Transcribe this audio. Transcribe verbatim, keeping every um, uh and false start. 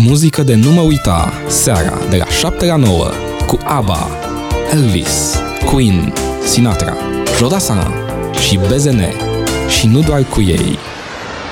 Muzică de nu mă uita, seara de la șapte la nouă, cu ABBA, Elvis, Queen, Sinatra, Jodasana și B Z N. Și nu doar cu ei.